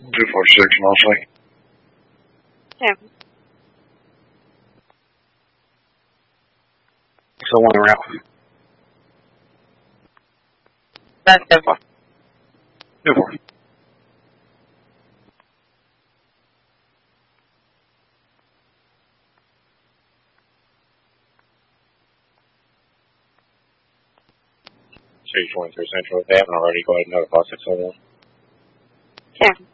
246 mostly. Yeah. So one route. That's simple. 2-4. Stage 23 Central, if they haven't already, go ahead and notify 601. Yeah.